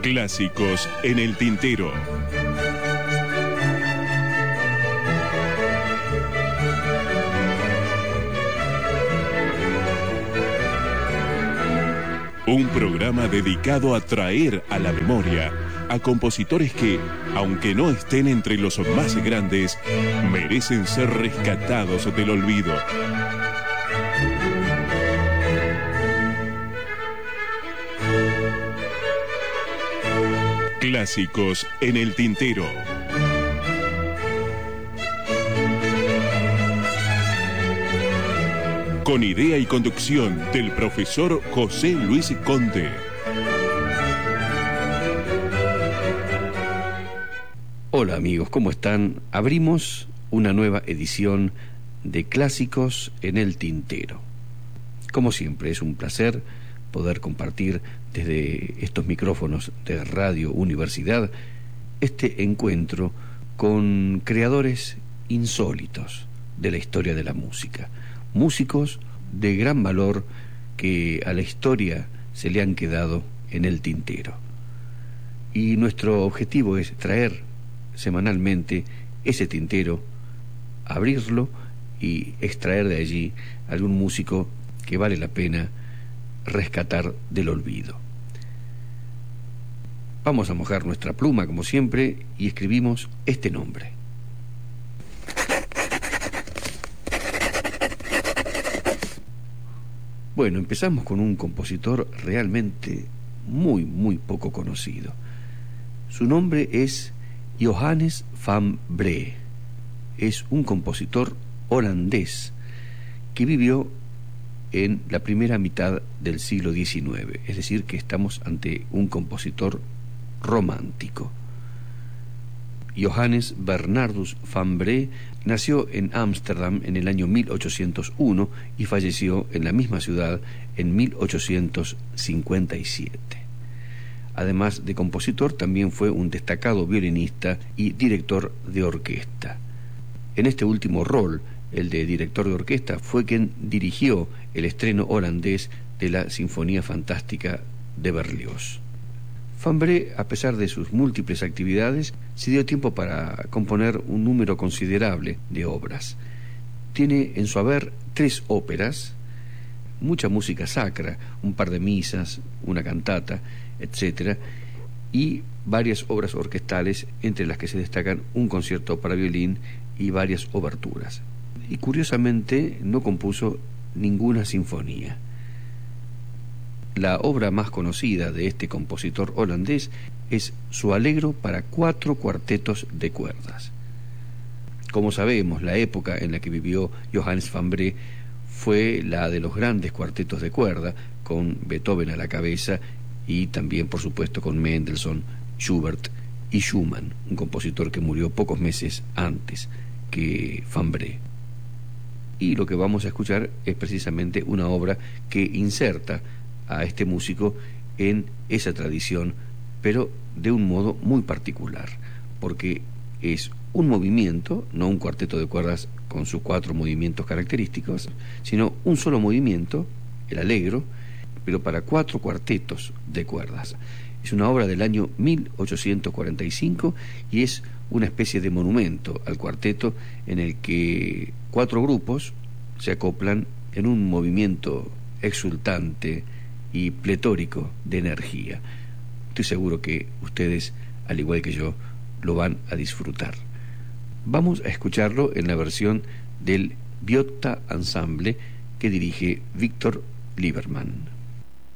Clásicos en el tintero. Un programa dedicado a traer a la memoria a compositores que, aunque no estén entre los más grandes, merecen ser rescatados del olvido. Clásicos en el tintero. Con idea y conducción del profesor José Luis Conte. Hola amigos, ¿cómo están? Abrimos una nueva edición de Clásicos en el tintero. Como siempre, es un placer poder compartir desde estos micrófonos de Radio Universidad este encuentro con creadores insólitos de la historia de la música. Músicos de gran valor que a la historia se le han quedado en el tintero. Y nuestro objetivo es traer semanalmente ese tintero, abrirlo y extraer de allí algún músico que vale la pena rescatar del olvido. Vamos a mojar nuestra pluma como siempre y escribimos este nombre. Bueno, empezamos con un compositor realmente muy poco conocido. Su nombre es Johannes van Bree. Es un compositor holandés que vivió en la primera mitad del siglo XIX, es decir, que estamos ante un compositor romántico. Johannes Bernardus van Bree nació en Ámsterdam en el año 1801 y falleció en la misma ciudad en 1857. Además de compositor, también fue un destacado violinista y director de orquesta. En este último rol, el de director de orquesta, fue quien dirigió el estreno holandés de la Sinfonía Fantástica de Berlioz. Van Bree, a pesar de sus múltiples actividades, se dio tiempo para componer un número considerable de obras. Tiene en su haber 3 óperas, mucha música sacra, un par de misas, una cantata, etc., y varias obras orquestales, entre las que se destacan un concierto para violín y varias oberturas. Y curiosamente no compuso ninguna sinfonía. La obra más conocida de este compositor holandés es su Allegro para 4 cuartetos de cuerdas. Como sabemos, la época en la que vivió Johannes van Bree fue la de los grandes cuartetos de cuerda, con Beethoven a la cabeza y también, por supuesto, con Mendelssohn, Schubert y Schumann, un compositor que murió pocos meses antes que van Bree. Y lo que vamos a escuchar es precisamente una obra que inserta a este músico en esa tradición, pero de un modo muy particular, porque es un movimiento, no un cuarteto de cuerdas con sus 4 movimientos característicos, sino un solo movimiento, el Allegro, pero para 4 cuartetos de cuerdas. Es una obra del año 1845 y es una especie de monumento al cuarteto en el que 4 grupos se acoplan en un movimiento exultante y pletórico de energía. Estoy seguro que ustedes, al igual que yo, lo van a disfrutar. Vamos a escucharlo en la versión del Viotta Ensemble que dirige Víctor Lieberman.